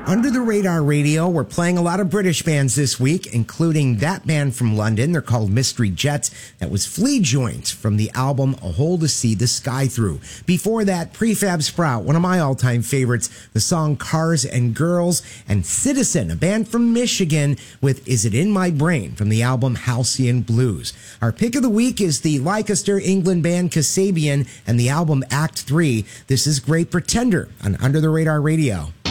Under the Radar Radio, we're playing a lot of British bands this week, including that band from London. They're called Mystery Jets. That was Flea Joint from the album A Hole to See the Sky Through. Before that, Prefab Sprout, one of my all-time favorites, the song Cars and Girls, and Citizen, a band from Michigan, with Is It In My Brain from the album Halcyon Blues. Our pick of the week is the Leicester, England band Kasabian and the album Act 3. This is Great Pretender on Under the Radar Radio.